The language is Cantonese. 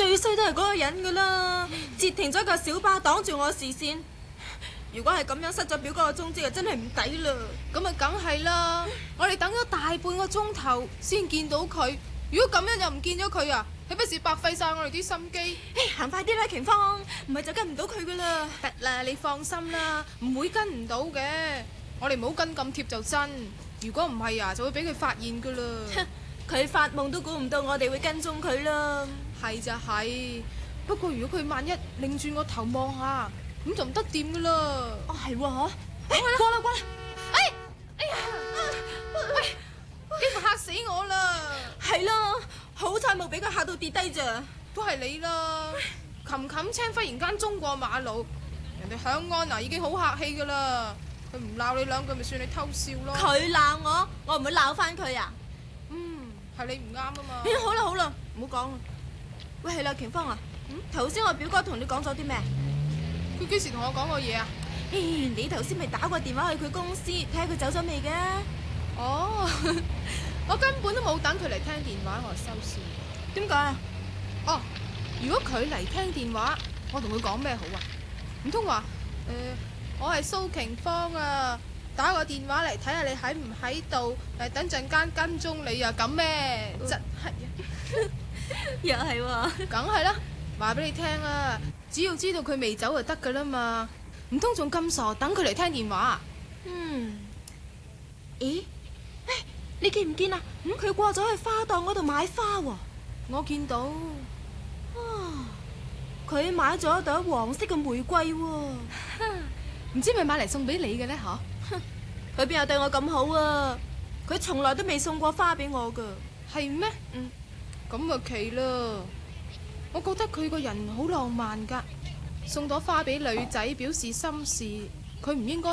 最衰都係嗰個人噶啦，截停咗架小巴擋住我視線。如果係咁樣失咗表哥嘅蹤跡，就真係唔抵啦。 咁啊，梗係啦！我哋等咗大半個鐘頭先見到佢，如果咁樣又唔見咗佢啊，豈不是白費晒我哋啲心機？ 行快啲啦，瓊芳，唔係就跟唔到佢噶啦。 得啦，你放心啦，唔會跟唔到嘅。我哋唔好跟咁貼就真，如果唔係啊，就會俾佢發現噶啦。 佢發夢都估唔到我哋會跟蹤佢啦。 係就係，不過如果佢萬一擰轉個頭望下，咁就唔得掂噶啦。 哦，係喎，嗬。過啦過啦。 哎呀，喂，幾乎嚇死我啦！ 係啦，好彩冇俾佢嚇到跌低咋。 都係你啦，冚冚青忽然間衝過馬路，人哋響安啊已經好客氣噶啦，佢唔鬧你兩句咪算你偷笑咯。 佢鬧我唔會鬧翻佢啊。 係你唔啱啊嘛。 好啦好啦，唔好講啦。喂，係啦，瓊芳啊，頭先我表哥同你講咗啲咩？ 佢幾時同我講過嘢啊？ 你頭先咪打過電話去佢公司睇下佢走咗未嘅？ 哦，我根本都冇等佢嚟聽電話，我就收線。 點解啊？ 哦，如果佢嚟聽電話，我同佢講咩好啊？唔通話我係蘇瓊芳啊，打個電話嚟睇下你喺唔喺度，等陣間跟蹤你啊，咁咩？真係啊， 又係喎。 梗係啦，話俾你聽啊，只要知道佢未走就得噶啦嘛，唔通仲咁傻等佢嚟聽電話？ 咦？你見唔見啊？佢過咗去花檔嗰度買花喎。 我見到。 佢買咗一朵黃色嘅玫瑰喎。 唔知咪買嚟送俾你嘅呢？ 佢邊有對我咁好啊？佢從來都未送過花俾我噶。 係咩？咁啊奇啦！我覺得佢個人好浪漫噶，送朵花俾女仔表示心事，佢唔應該